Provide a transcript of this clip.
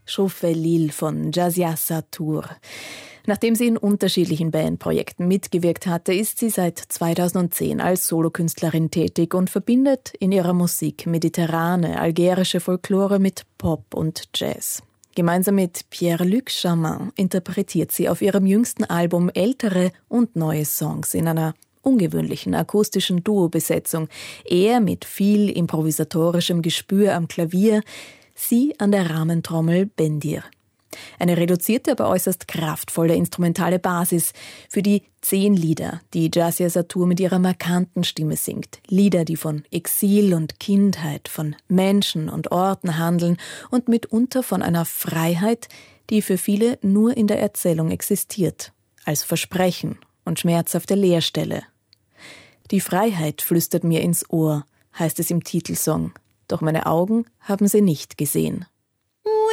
Chauffe Lille von Jazia Satour. Nachdem sie in unterschiedlichen Bandprojekten mitgewirkt hatte, ist sie seit 2010 als Solokünstlerin tätig und verbindet in ihrer Musik mediterrane, algerische Folklore mit Pop und Jazz. Gemeinsam mit Pierre-Luc Charmant interpretiert sie auf ihrem jüngsten Album ältere und neue Songs in einer ungewöhnlichen akustischen Duo-Besetzung. Er mit viel improvisatorischem Gespür am Klavier, sie an der Rahmentrommel Bendir. Eine reduzierte, aber äußerst kraftvolle instrumentale Basis für die 10 Lieder, die Jazia Satour mit ihrer markanten Stimme singt. Lieder, die von Exil und Kindheit, von Menschen und Orten handeln und mitunter von einer Freiheit, die für viele nur in der Erzählung existiert, als Versprechen und schmerzhafte Leerstelle. Die Freiheit flüstert mir ins Ohr, heißt es im Titelsong, doch meine Augen haben sie nicht gesehen.